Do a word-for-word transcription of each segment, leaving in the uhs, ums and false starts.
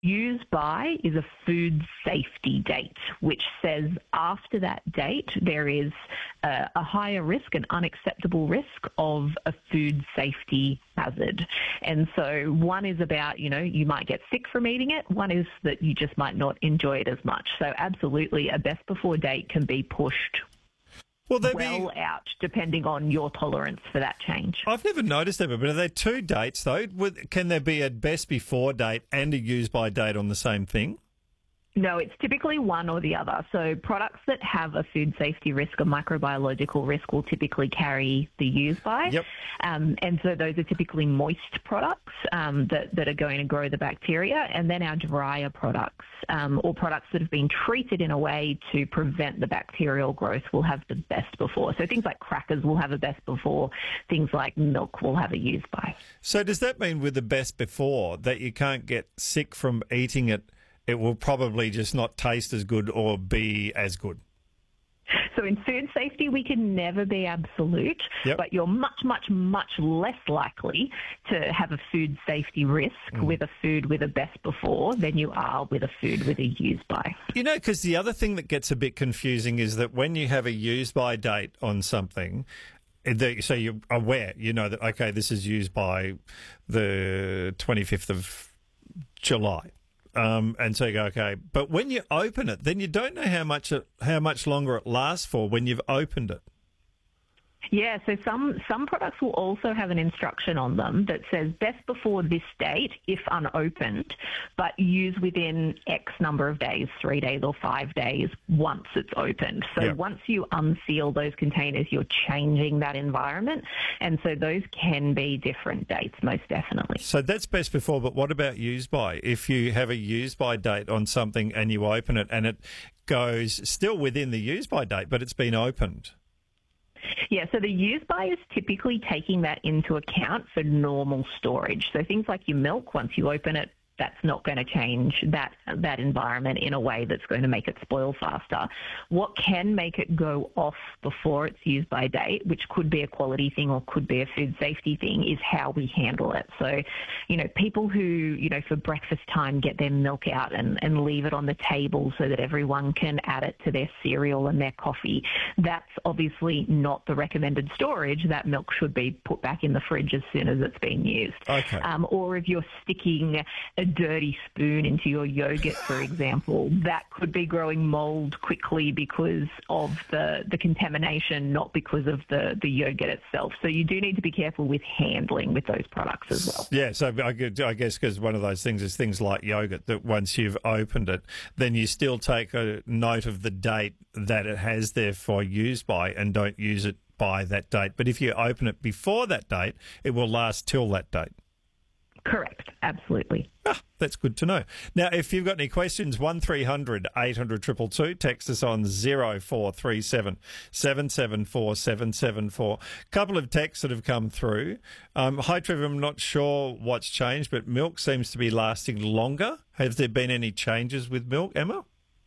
Use by is a food safety date, which says after that date there is a, a higher risk, an unacceptable risk of a food safety hazard. And so one is about, you know, you might get sick from eating it. One is that you just might not enjoy it as much. So absolutely, a best before date can be pushed Will they well be... out, depending on your tolerance for that change. I've never noticed them, but are there two dates, though? Can there be a best before date and a use by date on the same thing? No, it's typically one or the other. So products that have a food safety risk, a microbiological risk, will typically carry the use by. Yep. Um, and so those are typically moist products um, that, that are going to grow the bacteria. And then our drier products um, or products that have been treated in a way to prevent the bacterial growth will have the best before. So things like crackers will have a best before. Things like milk will have a use by. So does that mean with the best before that you can't get sick from eating it? It will probably just not taste as good or be as good. So in food safety, we can never be absolute, yep. but you're much, much, much less likely to have a food safety risk mm. with a food with a best before than you are with a food with a use by. You know, because the other thing that gets a bit confusing is that when you have a use by date on something, so you're aware, you know that, okay, this is used by the twenty-fifth of July. Um, and so you go, okay. But when you open it, then you don't know how much it, how much longer it lasts for when you've opened it. Yeah, so some, some products will also have an instruction on them that says best before this date if unopened, but use within X number of days, three days or five days once it's opened. So yeah. once you unseal those containers, you're changing that environment. And so those can be different dates, most definitely. So that's best before, but what about use by? If you have a use by date on something and you open it and it goes still within the use by date, but it's been opened. Yeah, so the use by is typically taking that into account for normal storage. So things like your milk, once you open it, that's not going to change that that environment in a way that's going to make it spoil faster. What can make it go off before it's used by date, which could be a quality thing or could be a food safety thing, is how we handle it. So, you know, people who, you know, for breakfast time get their milk out and, and leave it on the table so that everyone can add it to their cereal and their coffee, that's obviously not the recommended storage. That milk should be put back in the fridge as soon as it's been used. Okay. Um, or if you're sticking a dirty spoon into your yogurt, for example, that could be growing mold quickly because of the, the contamination, not because of the, the yogurt itself. So you do need to be careful with handling with those products as well. Yeah, so I guess because one of those things is things like yogurt, that once you've opened it, then you still take a note of the date that it has there for use by and don't use it by that date. But if you open it before that date, it will last till that date. Correct, absolutely. Ah, that's good to know. Now, if you've got any questions, one three hundred eight hundred two two two, text us on zero four three seven seven seven four seven seven four. A couple of texts that have come through. Um, Hi, Trevor, I'm not sure what's changed, but milk seems to be lasting longer. Have there been any changes with milk, Emma?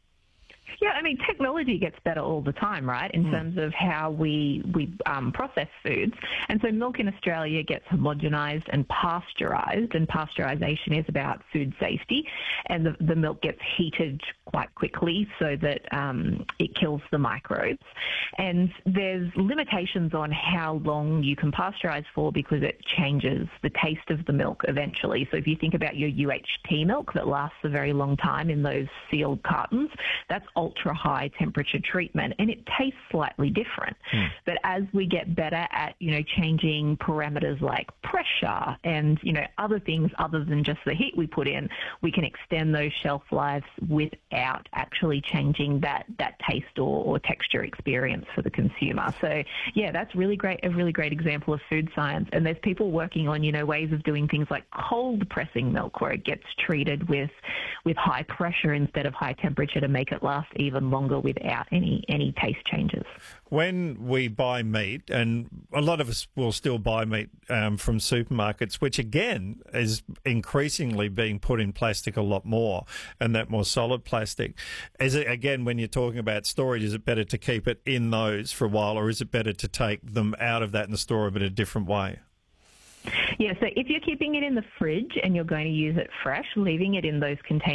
Yeah, I mean, technology gets better all the time, right, in mm. terms of how we we um, process foods. And so milk in Australia gets homogenised and pasteurised, and pasteurisation is about food safety. And the, the milk gets heated quite quickly so that um, it kills the microbes. And there's limitations on how long you can pasteurise for because it changes the taste of the milk eventually. So if you think about your U H T milk that lasts a very long time in those sealed cartons, that's ultra high temperature treatment and it tastes slightly different. Mm. But as we get better at, you know, changing parameters like pressure and, you know, other things other than just the heat we put in, we can extend those shelf lives without actually changing that, that taste or, or texture experience for the consumer. So, yeah, that's really great, a really great example of food science. And there's people working on, you know, ways of doing things like cold pressing milk where it gets treated with, with high pressure instead of high temperature to make it last even longer without any any taste changes. When we buy meat, and a lot of us will still buy meat um, from supermarkets, which again is increasingly being put in plastic a lot more, and that more solid plastic. Is it, again, when you're talking about storage, is it better to keep it in those for a while, or is it better to take them out of that and store them in a different way? Yeah, so if you're keeping it in the fridge and you're going to use it fresh, leaving it in those containers